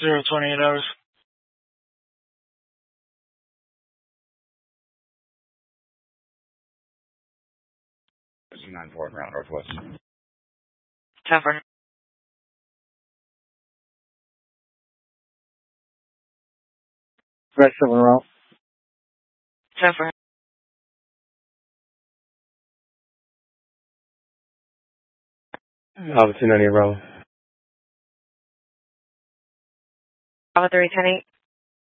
028 hours. This is 94 Ground Northwest. 10-4. Red 7 route. 10-4. Alpha 298 route. Alpha 3, 10-8.